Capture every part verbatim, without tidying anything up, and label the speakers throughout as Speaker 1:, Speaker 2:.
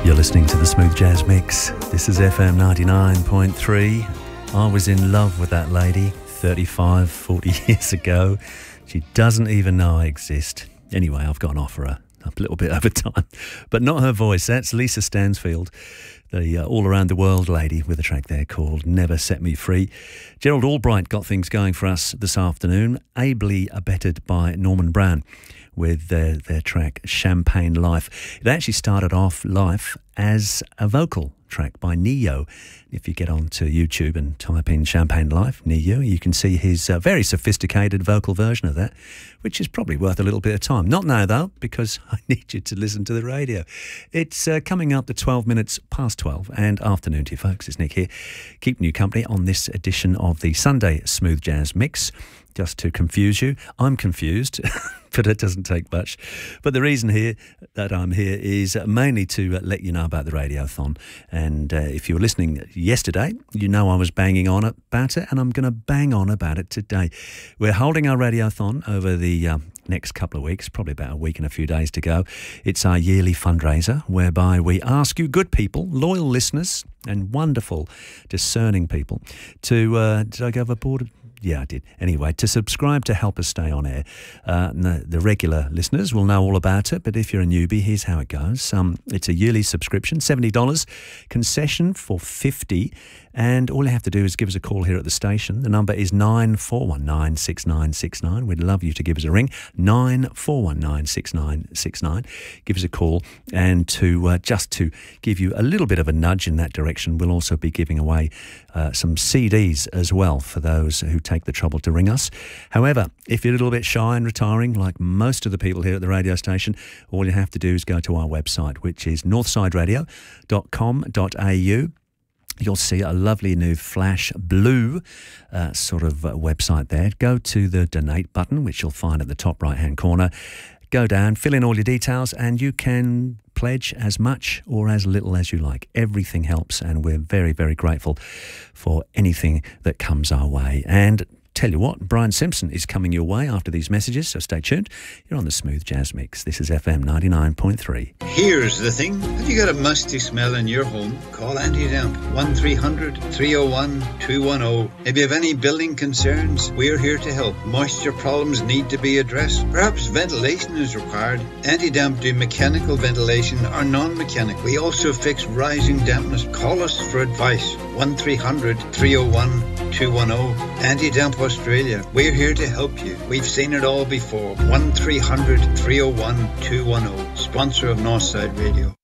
Speaker 1: You're listening to the Smooth Jazz Mix. This is F M ninety-nine point three. I was in love with that lady thirty-five, forty years ago. She doesn't even know I exist. Anyway, I've gone off for her a little bit over time. But not her voice. That's Lisa Stansfield, the uh, all-around-the-world lady, with a track there called Never Set Me Free. Gerald Albright got things going for us this afternoon, ably abetted by Norman Brown, with their, their track Champagne Life. It actually started off life as a vocal track by Neo. If you get onto YouTube and type in Champagne Life, Neo, you can see his uh, very sophisticated vocal version of that, which is probably worth a little bit of time. Not now, though, because I need you to listen to the radio. It's uh, coming up to twelve minutes past twelve, and afternoon to you folks. It's Nick here, keeping you company on this edition of the Sunday Smooth Jazz Mix. Just to confuse you, I'm confused, but it doesn't take much. But the reason here that I'm here is mainly to let you know about the Radiothon. And uh, if you were listening yesterday, you know I was banging on about it, and I'm going to bang on about it today. We're holding our Radiothon over the uh, next couple of weeks, probably about a week and a few days to go. It's our yearly fundraiser whereby we ask you good people, loyal listeners, and wonderful, discerning people to, uh, did I go overboard? Yeah, I did. Anyway, to subscribe to help us stay on air. Uh, the, the regular listeners will know all about it, but if you're a newbie, here's how it goes. Um, it's a yearly subscription, seventy dollars, concession for fifty dollars, and all you have to do is give us a call here at the station. The number is nine four one nine, six nine six nine. We'd love you to give us a ring, nine four one nine, six nine six nine. Give us a call, and to uh, just to give you a little bit of a nudge in that direction, we'll also be giving away uh, some C Ds as well for those who take the trouble to ring us. However, if you're a little bit shy and retiring, like most of the people here at the radio station, all you have to do is go to our website, which is northside radio dot com dot a u. You'll see a lovely new flash blue uh, sort of uh, website there. Go to the donate button, which you'll find at the top right-hand corner. Go down, fill in all your details, and you can pledge as much or as little as you like. Everything helps, and we're very, very grateful for anything that comes our way. And tell you what, Brian Simpson is coming your way after these messages, so stay tuned. You're on the Smooth Jazz Mix. This is F M ninety-nine point three.
Speaker 2: Here's the thing. Have you got a musty smell in your home? Call Anti-Damp. one three hundred, three oh one, two one oh. If you have any building concerns, we're here to help. Moisture problems need to be addressed. Perhaps ventilation is required. Anti-Damp do mechanical ventilation or non-mechanical. We also fix rising dampness. Call us for advice. one three hundred, three oh one, two one oh. Anti-Damp Australia. We're here to help you. We've seen it all before. one three hundred, three oh one, two one oh. Sponsor of Northside Radio.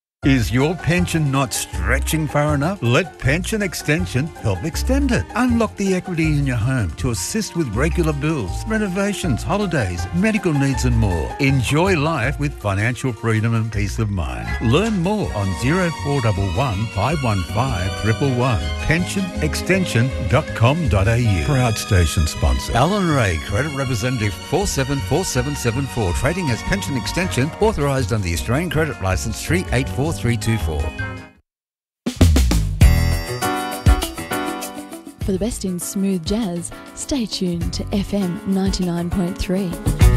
Speaker 3: Is your pension not stretching far enough? Let Pension Extension help extend it. Unlock the equity in your home to assist with regular bills, renovations, holidays, medical needs and more. Enjoy life with financial freedom and peace of mind. Learn more on zero four one one, five one five, one one one. pension extension dot com dot a u. Proud station sponsor. Alan Ray, Credit Representative four seven four seven seven four. Trading as Pension Extension, authorised under the Australian Credit Licence three eight four three two four.
Speaker 4: For the best in smooth jazz, stay tuned to F M ninety-nine point three.